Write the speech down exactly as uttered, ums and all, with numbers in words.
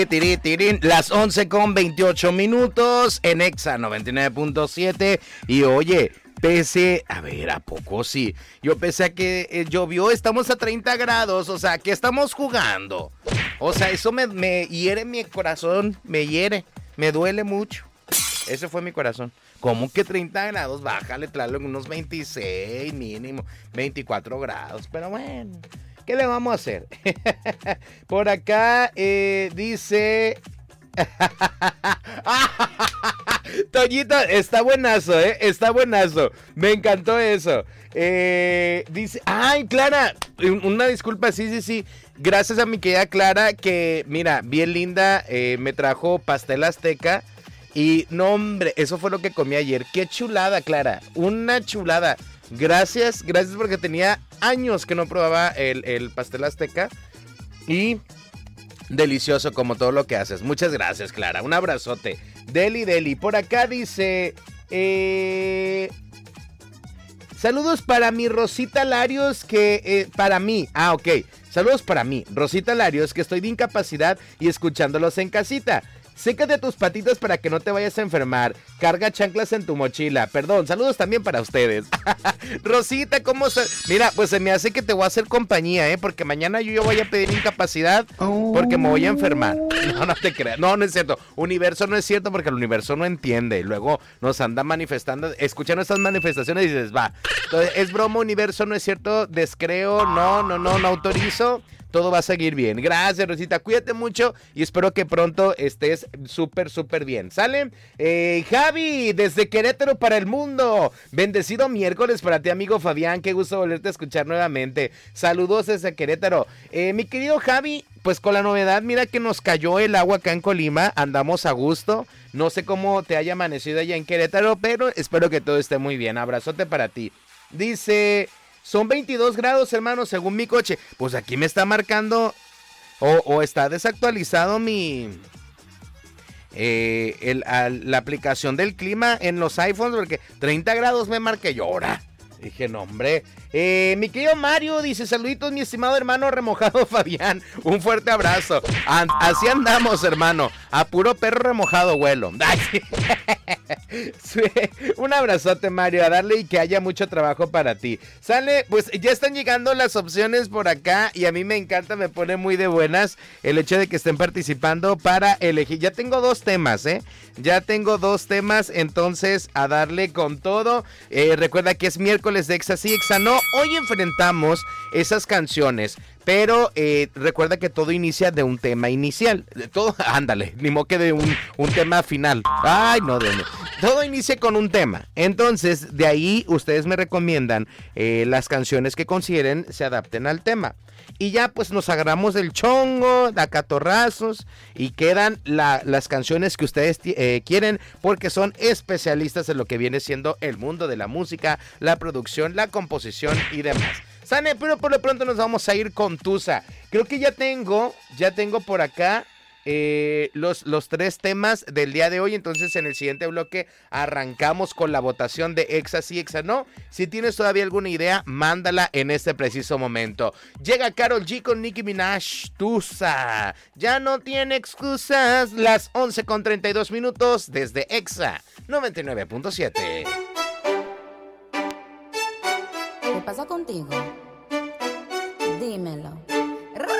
Tiri, tiri, las once con veintiocho minutos en Exa noventa y nueve punto siete. Y oye, pese, a ver, ¿a poco sí? Yo pese a que eh, llovió, estamos a treinta grados, o sea, ¿qué estamos jugando? O sea, eso me, me hiere mi corazón, me hiere, me duele mucho. Ese fue mi corazón. ¿Cómo que treinta grados? Bájale, tráelo en unos veintiséis mínimo, veinticuatro grados, pero bueno. ¿Qué le vamos a hacer? Por acá eh, dice... Toñito, está buenazo, ¿eh? Está buenazo. Me encantó eso. Eh, dice... ¡Ay, Clara! Una disculpa, sí, sí, sí. Gracias a mi querida Clara que, mira, bien linda, eh, me trajo pastel azteca. Y, no, hombre, eso fue lo que comí ayer. ¡Qué chulada, Clara! Una chulada. Gracias, gracias porque tenía años que no probaba el, el pastel azteca y delicioso como todo lo que haces. Muchas gracias, Clara. Un abrazote. Deli, Deli. Por acá dice... Eh, saludos para mi Rosita Larios que... Eh, para mí. Ah, ok. Saludos para mí, Rosita Larios, que estoy de incapacidad y escuchándolos en casita. Sécate tus patitas para que no te vayas a enfermar. Carga chanclas en tu mochila. Perdón, saludos también para ustedes. Rosita, ¿cómo se...? Mira, pues se me hace que te voy a hacer compañía, ¿eh? Porque mañana yo, yo voy a pedir incapacidad porque me voy a enfermar. No, no te creas. No, no es cierto. Universo no es cierto porque el universo no entiende. Luego nos anda manifestando. Escuchan estas manifestaciones y dices, va. Entonces, es broma, universo, no es cierto. Descreo, no, no, no, no autorizo. Todo va a seguir bien. Gracias, Rosita. Cuídate mucho y espero que pronto estés súper, súper bien. ¿Sale? Eh, Javi, desde Querétaro para el mundo. Bendecido miércoles para ti, amigo Fabián. Qué gusto volverte a escuchar nuevamente. Saludos desde Querétaro. Eh, mi querido Javi, pues con la novedad, mira que nos cayó el agua acá en Colima. Andamos a gusto. No sé cómo te haya amanecido allá en Querétaro, pero espero que todo esté muy bien. Abrazote para ti. Dice... Son veintidós grados, hermano, según mi coche. Pues aquí me está marcando o, o está desactualizado mi... Eh, el, al, la aplicación del clima en los iPhones porque treinta grados me marqué yo ahora. Dije, no, hombre. Eh, mi querido Mario dice, saluditos, mi estimado hermano remojado Fabián. Un fuerte abrazo. And, así andamos, hermano. A puro perro remojado, vuelo. Sí. Un abrazote, Mario. A darle y que haya mucho trabajo para ti. Sale, pues ya están llegando las opciones por acá y a mí me encanta, me pone muy de buenas el hecho de que estén participando para elegir. Ya tengo dos temas, ¿eh? Ya tengo dos temas, entonces a darle con todo. Eh, recuerda que es miércoles de Exa sí, Exa no. Hoy enfrentamos esas canciones, pero eh, recuerda que todo inicia de un tema inicial. Todo, ándale, ni modo que de un, un tema final. Ay, no, de no. Todo inicia con un tema. Entonces, de ahí ustedes me recomiendan eh, las canciones que consideren se adapten al tema. Y ya pues nos agarramos del chongo, de acatorrazos y quedan la, las canciones que ustedes eh, quieren porque son especialistas en lo que viene siendo el mundo de la música, la producción, la composición y demás. Sane, pero por lo pronto nos vamos a ir con Tusa. Creo que ya tengo, ya tengo por acá eh, los, los tres temas del día de hoy. Entonces en el siguiente bloque arrancamos con la votación de Exa sí, Exa no. Si tienes todavía alguna idea, mándala en este preciso momento. Llega Karol G con Nicki Minaj, Tusa. Ya no tiene excusas. Las once con treinta y dos minutos desde Exa noventa y nueve punto siete. ¿Qué pasa contigo? Dímelo.